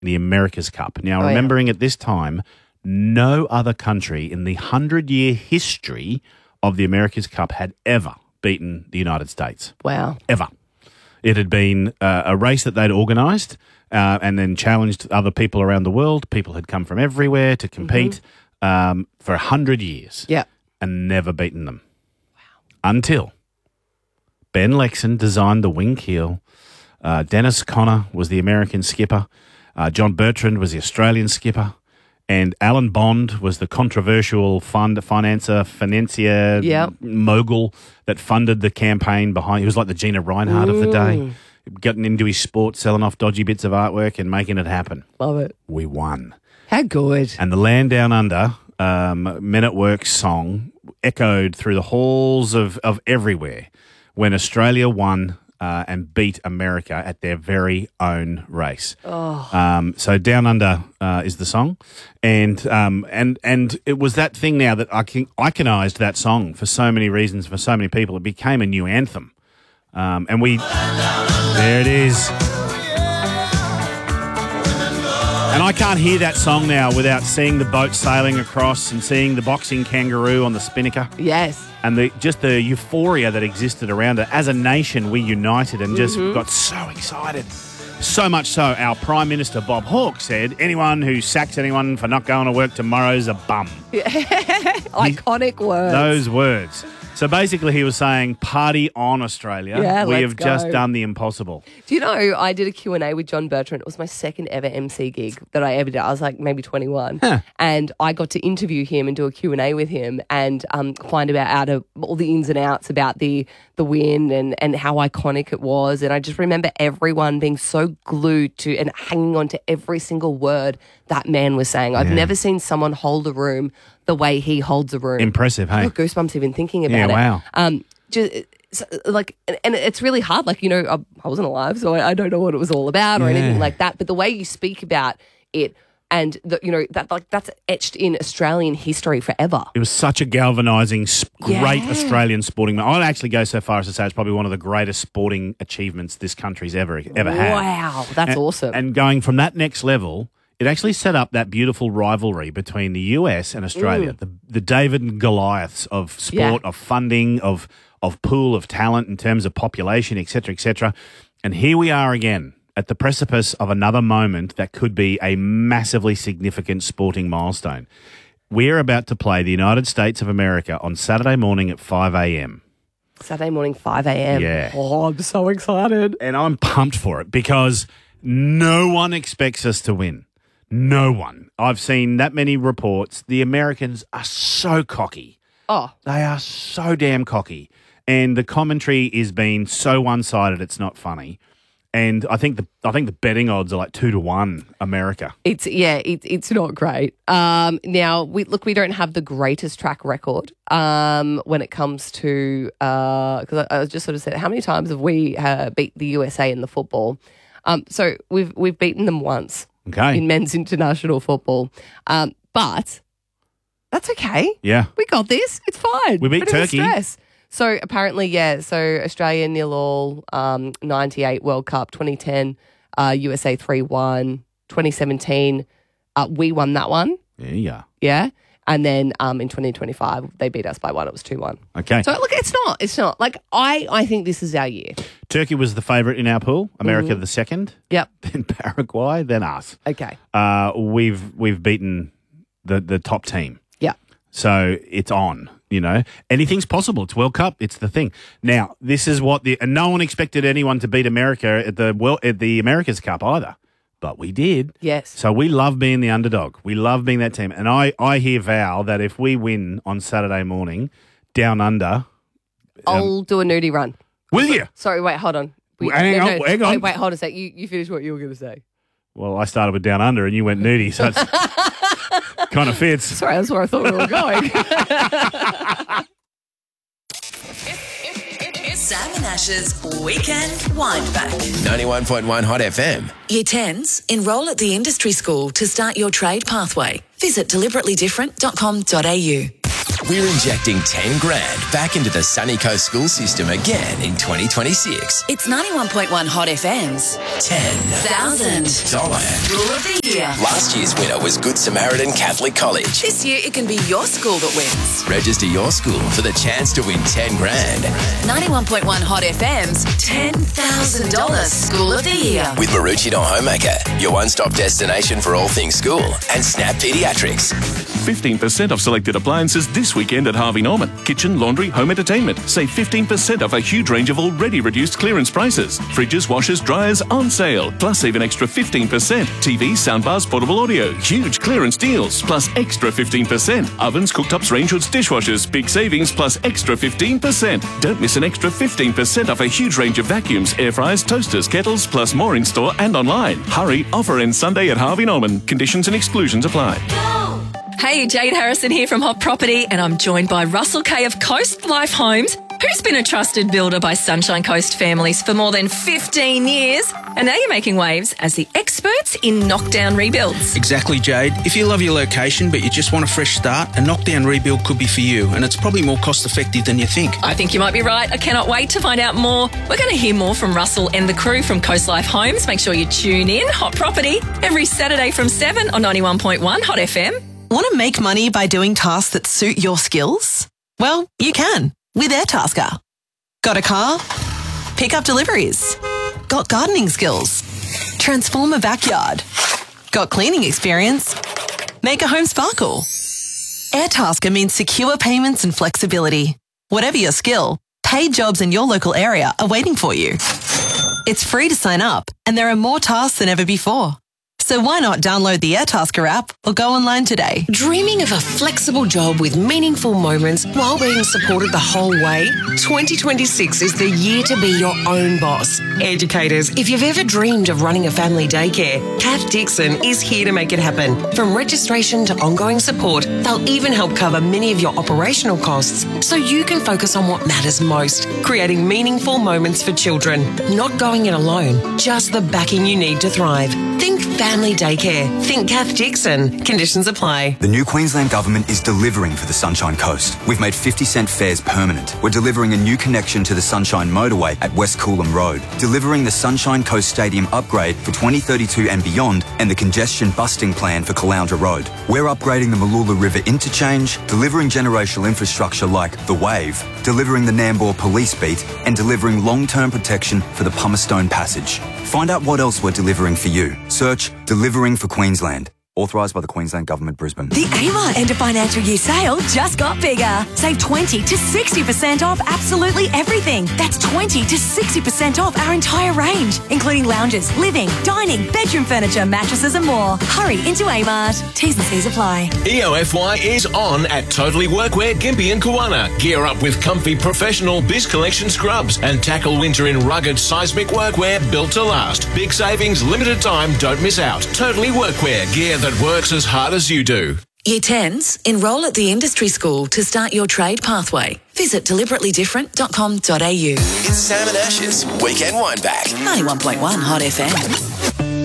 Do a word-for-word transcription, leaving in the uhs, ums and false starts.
the America's Cup. Now, Oh, remembering at this time, no other country in the hundred-year history of the America's Cup had ever beaten the United States. Wow. Ever. It had been uh, a race that they'd organised uh, and then challenged other people around the world. People had come from everywhere to compete mm-hmm. um, for a hundred years Yeah. and never beaten them. Wow. Until Ben Lexon designed the wing keel. Uh, Dennis Conner was the American skipper. Uh, John Bertrand was the Australian skipper. And Alan Bond was the controversial fund financier, financier Yep. mogul that funded the campaign behind. He was like the Gina Reinhardt of the day, getting into his sport, selling off dodgy bits of artwork and making it happen. Love it. We won. How good. And the Land Down Under um, Men at Work song echoed through the halls of, of everywhere when Australia won Uh, and beat America at their very own race. Oh. Um, so Down Under uh, is the song, and um, and and it was that thing now that I can iconised that song for so many reasons for so many people. It became a new anthem, um, and we there it is. And I can't hear that song now without seeing the boat sailing across and seeing the boxing kangaroo on the spinnaker. Yes. And the just the euphoria that existed around it. As a nation, we united and just Mm-hmm. got so excited. So much so, our Prime Minister, Bob Hawke, said, anyone who sacks anyone for not going to work tomorrow is a bum. Iconic words. Those words. So basically he was saying, party on, Australia. Yeah, we let's have just go. done the impossible. Do you know, I did a Q and A with John Bertrand. It was my second ever M C gig that I ever did. I was like maybe twenty-one. Huh. And I got to interview him and do a Q and A with him and um, find about out of all the ins and outs about the the win and, and how iconic it was. And I just remember everyone being so glued to and hanging on to every single word that man was saying. I've Yeah. never seen someone hold a room the way he holds a room. Impressive, hey? I got goosebumps even thinking about Yeah, it. wow. Um, just, so, like, and, and it's really hard. Like, you know, I, I wasn't alive, so I, I don't know what it was all about or Yeah. anything like that. But the way you speak about it, and the, you know that like that's etched in Australian history forever. It was such a galvanising, sp- great Yeah. Australian sporting. I'd actually go so far as to say it's probably one of the greatest sporting achievements this country's ever ever had. Wow, that's and, awesome. And going from that next level, it actually set up that beautiful rivalry between the U S and Australia, the the David and Goliaths of sport, Yeah. of funding, of of pool of talent in terms of population, et cetera, et cetera. And here we are again at the precipice of another moment that could be a massively significant sporting milestone. We're about to play the United States of America on Saturday morning at five a.m. Saturday morning, five a.m. Yeah. Oh, I'm so excited. And I'm pumped for it because no one expects us to win. No one. I've seen that many reports. The Americans are so cocky. Oh, They are so damn cocky. And the commentary is being so one-sided, it's not funny. And I think the I think the betting odds are like two to one America. it's yeah, it, it's not great. Um, now, we look, we don't have the greatest track record um, when it comes to because I, I just sort of said, how many times have we uh, beat the U S A in the football? Um, so we've we've beaten them once. Okay. In men's international football. Um, but that's okay. Yeah. We got this. It's fine. We beat Bit of a Turkey. stress. So apparently, yeah, so Australia nil all, um, ninety-eight World Cup, twenty ten, uh, U S A three one, twenty seventeen, uh, we won that one, There you go. yeah? And then um, in twenty twenty-five, they beat us by one. It was two one. Okay. So, look, it's not. It's not. Like, I, I think this is our year. Turkey was the favourite in our pool. America Mm-hmm. the second. Yep. Then Paraguay. Then us. Okay. Uh, we've we've beaten the the top team. Yeah. So it's on, you know. Anything's possible. It's World Cup. It's the thing. Now, this is what the and no one expected anyone to beat America at the well at the America's Cup either, but we did. Yes. So we love being the underdog. We love being that team. And I I hear Val that if we win on Saturday morning, down under, I'll do a nudie run. will you? Sorry, wait, hold on. We, Hang on, hang on. Wait, wait, hold a sec. You, you finish what you were going to say. Well, I started with down under, and you went nudie, so it's kind of fits. Sorry, that's where I thought we were going. Sam and Ash's Weekend Wind Back. ninety-one point one Hot F M. Year tens, enrol at the industry school to start your trade pathway. Visit deliberately different dot com dot a u. we're injecting ten grand back into the Sunny Coast school system again in twenty twenty-six. It's ninety-one point one Hot F M's ten thousand dollar School of the Year. Last year's winner was Good Samaritan Catholic College. This year it can be your school that wins. Register your school for the chance to win ten grand. ninety-one point one Hot F M's ten thousand dollar School of the Year. With Maroochydore Homemaker, your one-stop destination for all things school, and Snap Pediatrics. fifteen percent off selected appliances this weekend at Harvey Norman. Kitchen, laundry, home entertainment. Save fifteen percent off a huge range of already reduced clearance prices. Fridges, washers, dryers on sale. Plus save an extra fifteen percent. T Vs, soundbars, portable audio. Huge clearance deals. Plus extra fifteen percent. Ovens, cooktops, range hoods, dishwashers. Big savings plus extra fifteen percent. Don't miss an extra fifteen percent off a huge range of vacuums, air fryers, toasters, kettles, plus more in store and online. Hurry, offer ends Sunday at Harvey Norman. Conditions and exclusions apply. Hey, Jade Harrison here from Hot Property, and I'm joined by Russell Kay of Coast Life Homes, who's been a trusted builder by Sunshine Coast families for more than fifteen years. And now you're making waves as the experts in knockdown rebuilds. Exactly, Jade. If you love your location but you just want a fresh start, a knockdown rebuild could be for you, and it's probably more cost effective than you think. I think you might be right. I cannot wait to find out more. We're going to hear more from Russell and the crew from Coast Life Homes. Make sure you tune in. Hot Property every Saturday from seven on ninety-one point one Hot F M. Want to make money by doing tasks that suit your skills? Well, you can with Airtasker. Got a car? Pick up deliveries. Got gardening skills? Transform a backyard. Got cleaning experience? Make a home sparkle. Airtasker means secure payments and flexibility. Whatever your skill, paid jobs in your local area are waiting for you. It's free to sign up, and there are more tasks than ever before. So why not download the Airtasker app or go online today? Dreaming of a flexible job with meaningful moments while being supported the whole way? twenty twenty-six is the year to be your own boss. Educators, if you've ever dreamed of running a family daycare, Kath Dixon is here to make it happen. From registration to ongoing support, they'll even help cover many of your operational costs so you can focus on what matters most, creating meaningful moments for children. Not going it alone, just the backing you need to thrive. Think family daycare. Think Kath Dixon. Conditions apply. The new Queensland Government is delivering for the Sunshine Coast. We've made fifty cent fares permanent. We're delivering a new connection to the Sunshine Motorway at West Coolum Road. Delivering the Sunshine Coast Stadium upgrade for twenty thirty-two and beyond, and the congestion busting plan for Caloundra Road. We're upgrading the Malula River interchange, delivering generational infrastructure like the Wave, delivering the Nambour Police Beat, and delivering long-term protection for the Pumicestone Passage. Find out what else we're delivering for you. Search Delivering for Queensland. Authorised by the Queensland Government, Brisbane. The Amart End of Financial Year sale just got bigger. Save twenty to sixty percent off absolutely everything. That's twenty to sixty percent off our entire range, including lounges, living, dining, bedroom furniture, mattresses and more. Hurry into Amart. T's and C's apply. E O F Y is on at Totally Workwear, Gympie and Kawana. Gear up with comfy professional Biz Collection scrubs and tackle winter in rugged seismic workwear built to last. Big savings, limited time, don't miss out. Totally Workwear, gear that works as hard as you do. Year tens, enrol at the industry school to start your trade pathway. Visit deliberately different dot com dot a u. It's Sam and Ash's Weekend Wineback. ninety-one point one Hot F M.